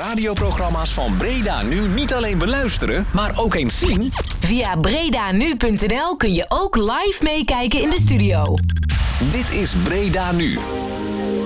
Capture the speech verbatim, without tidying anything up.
radioprogramma's van Breda Nu niet alleen beluisteren, maar ook eens zien? Via bredanu punt n l kun je ook live meekijken in de studio. Dit is Breda Nu.